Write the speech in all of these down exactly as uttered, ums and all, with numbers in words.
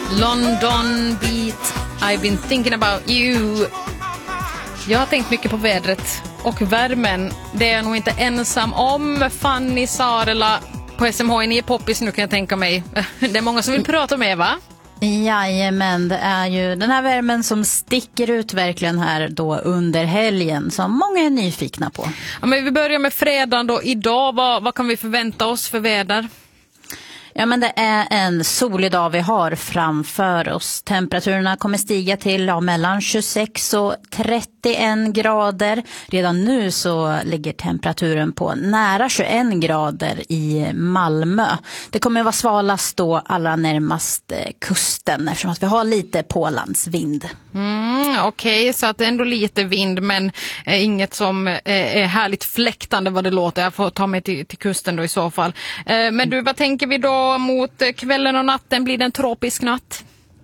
London Beat, I've been thinking about you. Jag har tänkt mycket på vädret och värmen. Det är jag nog inte ensam om. Fanny Sarela på S M H, ni är poppis nu kan jag tänka mig. Det är många som vill prata med, va? Jajamän, det är ju den här värmen som sticker ut verkligen här då under helgen som många är nyfikna på. Ja, men vi börjar med fredagen då. Idag, vad, vad kan vi förvänta oss för väder? Ja, men det är en solig dag vi har framför oss. Temperaturerna kommer stiga till ja, mellan tjugosex och trettioen grader. Redan nu så ligger temperaturen på nära tjugoen grader i Malmö. Det kommer vara svalast då allra närmast kusten eftersom att vi har lite pålandsvind. Mm, Okej, okay, så att det är ändå lite vind men eh, inget som eh, är härligt fläktande vad det låter. Jag får ta mig till, till kusten då i så fall. Eh, men du, vad tänker vi då mot kvällen och natten? Blir det en tropisk natt?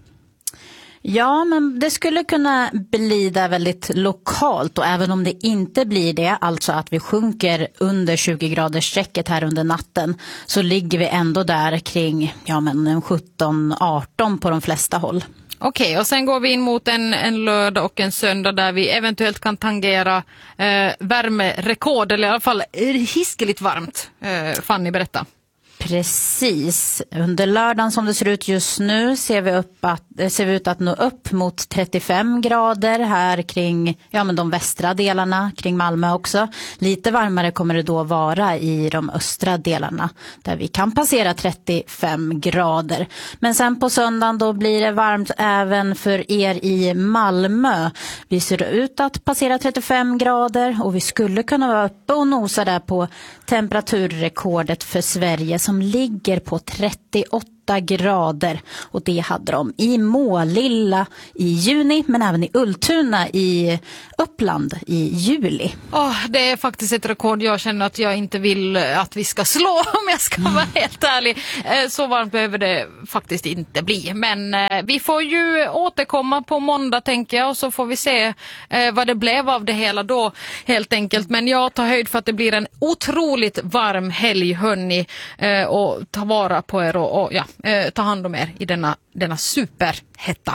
Ja, men det skulle kunna bli där väldigt lokalt och även om det inte blir det, alltså att vi sjunker under tjugo graders strecket här under natten, så ligger vi ändå där kring ja, men sjutton arton på de flesta håll. Okej, okay, och sen går vi in mot en, en lördag och en söndag där vi eventuellt kan tangera eh, värmerekord, eller i alla fall hiskeligt varmt. Eh, Fanny, berätta. Precis. Under lördagen som det ser ut just nu ser vi, upp att, ser vi ut att nå upp mot trettiofem grader här kring ja, men de västra delarna, kring Malmö också. Lite varmare kommer det då vara i de östra delarna där vi kan passera trettiofem grader. Men sen på söndagen då blir det varmt även för er i Malmö. Vi ser ut att passera trettiofem grader och vi skulle kunna vara uppe och nosa där på temperaturrekordet för Sverige som som ligger på trettioåtta grader och det hade de i Målilla i juni men även i Ultuna i Uppland i juli. Oh, det är faktiskt ett rekord jag känner att jag inte vill att vi ska slå om jag ska vara helt ärlig. Så varmt behöver det faktiskt inte bli. Men eh, vi får ju återkomma på måndag tänker jag och så får vi se eh, vad det blev av det hela då helt enkelt. Men jag tar höjd för att det blir en otroligt varm helg hörni eh, och ta vara på er och, och ja, eh, ta hand om er i denna, denna superhetta.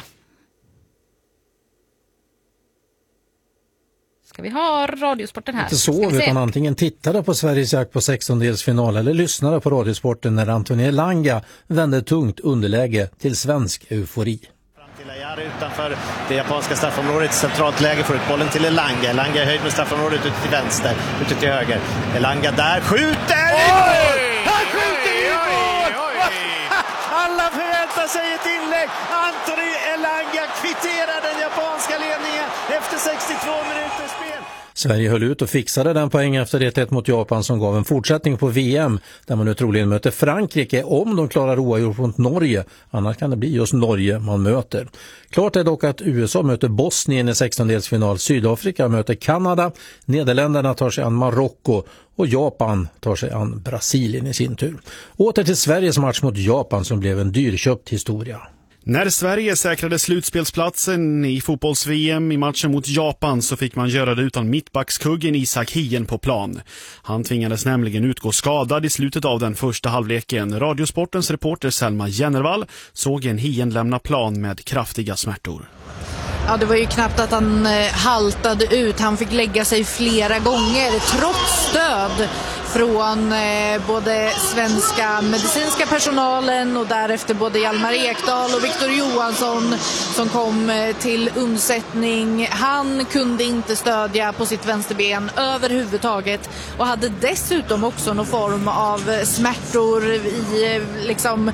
Ska vi ha Radiosporten här? Inte så, utan antingen tittade på Sveriges jakt på sextondelsfinal eller lyssnade på Radiosporten när Anthony Elanga vände tungt underläge till svensk eufori. Till Ayar utanför det japanska straffområdet, centralt läge för ut bollen till Elanga. Elanga är höjd med straffområdet ut till vänster, ut till höger. Elanga där, skjuter! Oj! Han skjuter i mål! Alla förväntar sig ett inlägg. Anthony Elanga kvitterar den japanska ledningen efter sextiotvå minuters spel. Sverige höll ut och fixade den poäng efter ett ett mot Japan som gav en fortsättning på V M där man nu troligen möter Frankrike om de klarar oavgjort mot Norge. Annars kan det bli just Norge man möter. Klart är dock att U S A möter Bosnien i sextondelsfinal, Sydafrika möter Kanada, Nederländerna tar sig an Marocko och Japan tar sig an Brasilien i sin tur. Åter till Sveriges match mot Japan som blev en dyrköpt historia. När Sverige säkrade slutspelsplatsen i fotbolls-V M i matchen mot Japan så fick man göra det utan mittbackskuggen Isak Hien på plan. Han tvingades nämligen utgå skadad i slutet av den första halvleken. Radiosportens reporter Selma Jennervall såg en Hien lämna plan med kraftiga smärtor. Ja, det var ju knappt att han eh, haltade ut. Han fick lägga sig flera gånger trots stöd från eh, både svenska medicinska personalen och därefter både Hjalmar Ekdal och Victor Johansson som kom eh, till undsättning. Han kunde inte stödja på sitt vänsterben överhuvudtaget och hade dessutom också någon form av smärtor i eh, liksom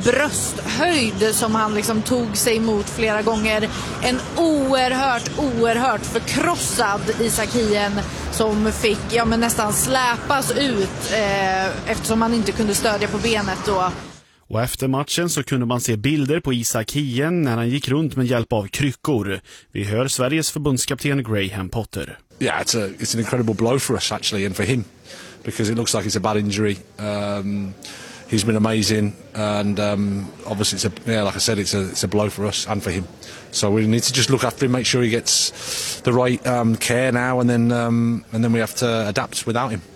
brösthöjd som han liksom tog sig emot flera gånger. En oerhört, oerhört förkrossad Isak Hien som fick ja, men nästan släpas ut eh, eftersom han inte kunde stödja på benet då. Och efter matchen så kunde man se bilder på Isak Hien när han gick runt med hjälp av kryckor. Vi hör Sveriges förbundskapten Graham Potter. Yeah, it's a it's an incredible blow for us actually and for him because it looks like it's a bad injury. Um, he's been amazing and um, obviously it's a yeah, like I said it's a it's a blow for us and for him. So we need to just look after him, make sure he gets the right um, care now and then um, and then we have to adapt without him.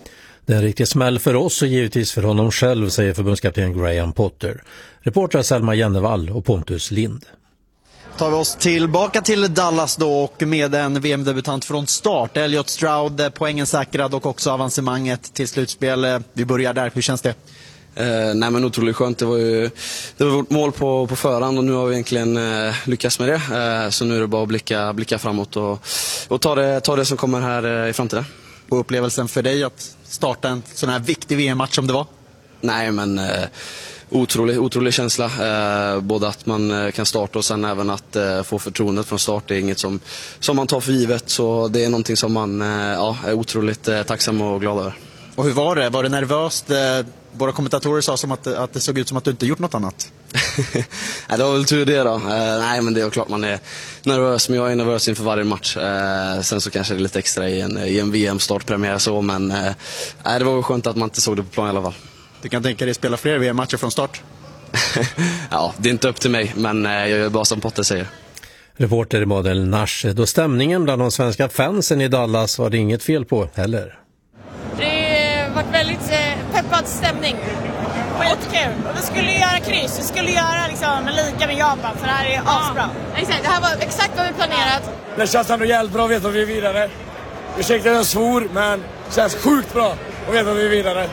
Det är en riktig smäll för oss och givetvis för honom själv, säger förbundskapten Graham Potter. Reportrar Selma Jennevall och Pontus Lind. Tar vi oss tillbaka till Dallas då och med en V M-debutant från start. Elliot Stroud, poängen säkrad och också avancemanget till slutspel. Vi börjar där, hur känns det? Eh, nej men otroligt skönt, det var ju det var vårt mål på, på förhand och nu har vi egentligen eh, lyckats med det. Eh, så nu är det bara att blicka, blicka framåt och, och ta, det, ta det som kommer här eh, i framtiden. Och upplevelsen för dig att starta en sån här viktig V M-match som det var? Nej men... Eh, Otrolig, otrolig känsla, eh, både att man eh, kan starta och sen även att eh, få förtroendet från start. Det är inget som, som man tar för givet, så det är någonting som man eh, ja, är otroligt eh, tacksam och glad över. Och hur var det? Var det nervöst? Eh, våra kommentatorer sa som att, att det såg ut som att du inte gjort något annat. Nej, det var väl tur det då. Eh, nej men det är klart man är nervös, men jag är nervös inför varje match. Eh, sen så kanske det är lite extra i en, i en V M-startpremiär så, men eh, det var väl skönt att man inte såg det på plan i alla fall. Du kan tänka dig spela fler V M-matcher från start? Ja, det är inte upp till mig, men jag gör bara som Potter säger. Reporter Model Nash. Då stämningen bland de svenska fansen i Dallas var det inget fel på heller. Det har varit väldigt eh, peppad stämning. Skitkul. Och vi skulle göra kryss. Vi skulle göra liksom lika med Japan, för det här är asbra. Ja, exakt. Det här var exakt vad vi planerat. Det känns ändå jävligt bra att veta att vi är vidare. Ursäkta jag svor, men det känns sjukt bra att veta att vi är vidare.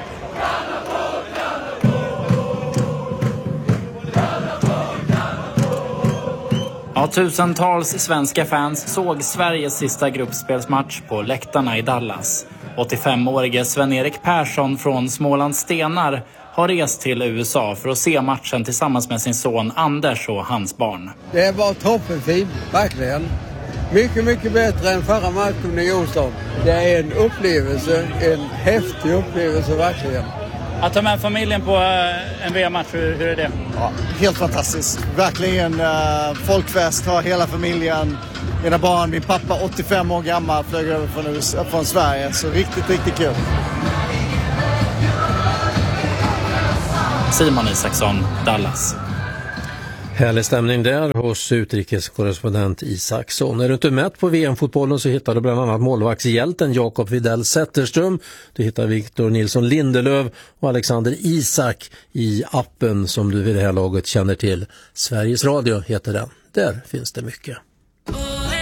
Ja, tusentals svenska fans såg Sveriges sista gruppspelsmatch på läktarna i Dallas. åttiofemårige Sven-Erik Persson från Smålands Stenar har rest till U S A för att se matchen tillsammans med sin son Anders och hans barn. Det var toppenfint, verkligen. Mycket, mycket bättre än förra matchen i Oslo. Det är en upplevelse, en häftig upplevelse verkligen. Att ta med familjen på en V M-match, hur, hur är det? Ja, helt fantastiskt. Verkligen uh, folkfest, har hela familjen, mina barn, min pappa åttiofem år gammal flög över från, från Sverige. Så riktigt, riktigt kul. Simon Isaksson, Dallas. Härlig stämning där hos utrikeskorrespondent Isaksson. Är du inte mätt på V M-fotbollen så hittar du bland annat målvaktshjälten Jakob Widell Zetterström. Du hittar Victor Nilsson Lindelöf och Alexander Isak i appen som du vid det här laget känner till. Sveriges Radio heter den. Där finns det mycket.